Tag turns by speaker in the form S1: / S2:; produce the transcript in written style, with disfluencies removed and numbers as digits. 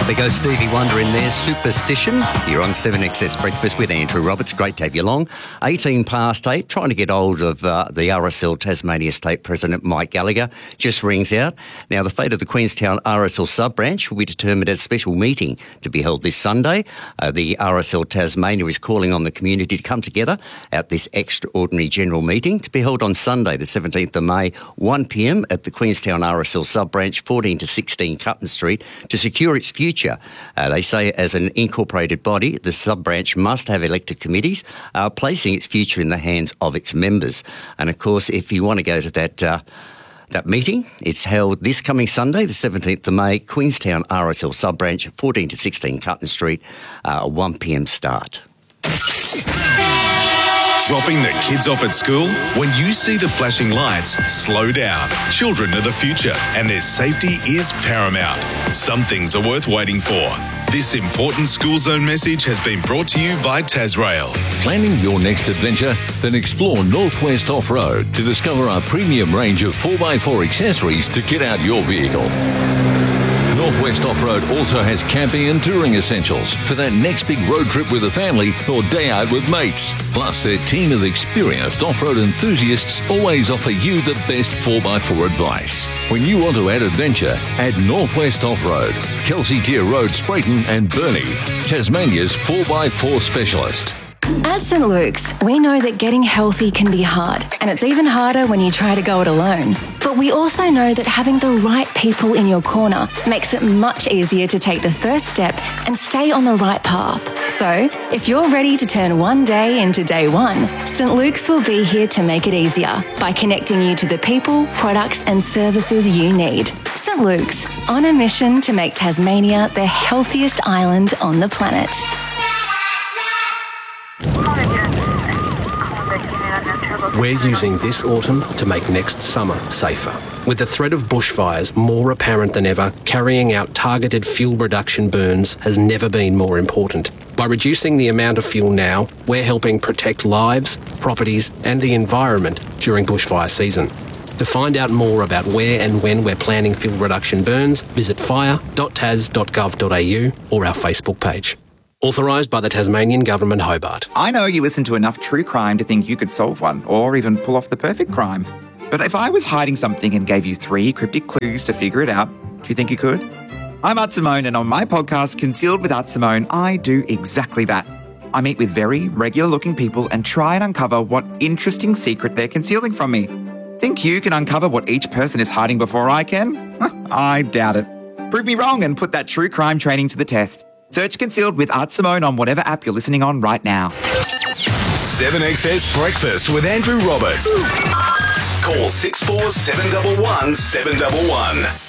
S1: There goes Stevie Wonder in there, Superstition. You're on 7XS Breakfast with Andrew Roberts. Great to have you along. 18 past 8, trying to get hold of the RSL Tasmania State President Mike Gallagher. Just rings out. Now, the fate of the Queenstown RSL sub-branch will be determined at a special meeting to be held this Sunday. The RSL Tasmania is calling on the community to come together at this extraordinary general meeting to be held on Sunday, the 17th of May, 1pm at the Queenstown RSL sub-branch, 14 to 16 Cutton Street, to secure its future. They say as an incorporated body, the sub-branch must have elected committees, placing its future in the hands of its members. And of course, if you want to go to that meeting, it's held this coming Sunday, the 17th of May, Queenstown RSL sub-branch, 14 to 16 Cutton Street, 1pm start.
S2: Dropping the kids off at school? When you see the flashing lights, slow down. Children are the future, and their safety is paramount. Some things are worth waiting for. This important school zone message has been brought to you by Tasrail.
S3: Planning your next adventure? Then explore Northwest Off-Road to discover our premium range of 4x4 accessories to kit out your vehicle. Northwest Off-Road also has camping and touring essentials for that next big road trip with a family or day out with mates. Plus, their team of experienced off-road enthusiasts always offer you the best 4x4 advice. When you want to add adventure, add Northwest Off-Road, Kelsey Tier Road, Sprayton and Burnie, Tasmania's 4x4 specialist.
S4: At St Luke's, we know that getting healthy can be hard, and it's even harder when you try to go it alone. But we also know that having the right people in your corner makes it much easier to take the first step and stay on the right path. So, if you're ready to turn one day into day one, St Luke's will be here to make it easier by connecting you to the people, products and services you need. St Luke's, on a mission to make Tasmania the healthiest island on the planet.
S5: We're using this autumn to make next summer safer. With the threat of bushfires more apparent than ever, carrying out targeted fuel reduction burns has never been more important. By reducing the amount of fuel now, we're helping protect lives, properties and the environment during bushfire season. To find out more about where and when we're planning fuel reduction burns, visit fire.tas.gov.au or our Facebook page. Authorised by the Tasmanian Government, Hobart.
S6: I know you listen to enough true crime to think you could solve one, or even pull off the perfect crime. But if I was hiding something and gave you 3 cryptic clues to figure it out, do you think you could? I'm Art Simone, and on my podcast, Concealed with Art Simone, I do exactly that. I meet with very regular-looking people and try and uncover what interesting secret they're concealing from me. Think you can uncover what each person is hiding before I can? I doubt it. Prove me wrong and put that true crime training to the test. Search Concealed with Art Simone on whatever app you're listening on right now.
S2: 7XS Breakfast with Andrew Roberts. Call 64 711 711.